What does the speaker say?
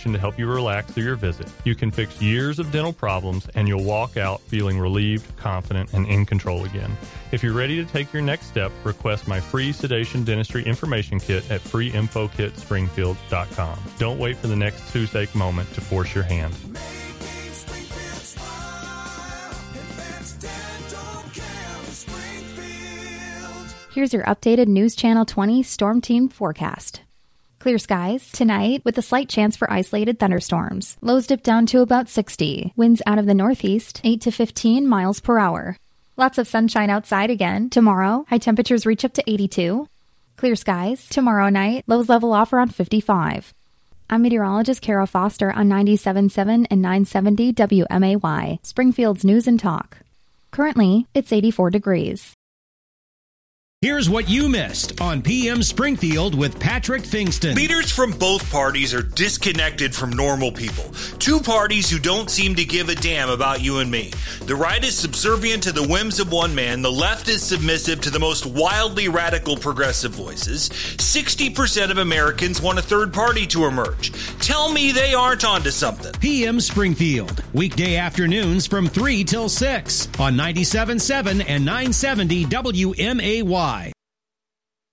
solution to help you relax through your visit. You can fix years of dental problems, and you'll walk out feeling relieved, confident, and in control again. If you're ready to take your next step, request my free sedation dentistry information kit at freeinfokitspringfield.com. Don't wait for the next toothache moment to force your hand. Here's your updated News Channel 20 Storm Team forecast. Clear skies tonight with a slight chance for isolated thunderstorms. Lows dip down to about 60. Winds out of the northeast, 8 to 15 miles per hour. Lots of sunshine outside again. Tomorrow, high temperatures reach up to 82. Clear skies. Tomorrow night, lows level off around 55. I'm meteorologist Kara Foster on 97.7 and 970 WMAY, Springfield's News and Talk. Currently, it's 84 degrees. Here's what you missed on PM Springfield with Patrick Fingston. Leaders from both parties are disconnected from normal people. Two parties who don't seem to give a damn about you and me. The right is subservient to the whims of one man. The left is submissive to the most wildly radical progressive voices. 60% of Americans want a third party to emerge. Tell me they aren't onto something. PM Springfield, weekday afternoons from 3 till 6 on 97.7 and 970 WMAY.